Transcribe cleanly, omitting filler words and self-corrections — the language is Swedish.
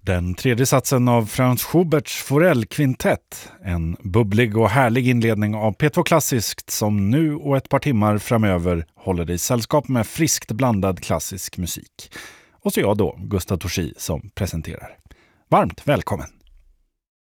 Den tredje satsen av Franz Schuberts Forell-kvintett, en bubblig och härlig inledning av P2 Klassiskt som nu och ett par timmar framöver håller dig sällskap med friskt blandad klassisk musik. Och så jag då, Gustaf Torsi, som presenterar. Varmt välkommen!